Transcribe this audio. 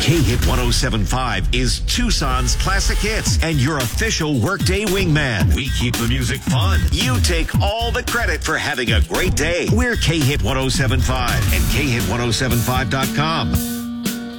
K-Hit 107.5 is Tucson's classic hits and your official Workday wingman. We keep the music fun. You take all the credit for having a great day. We're K-Hit 107.5 and K-Hit1075.com.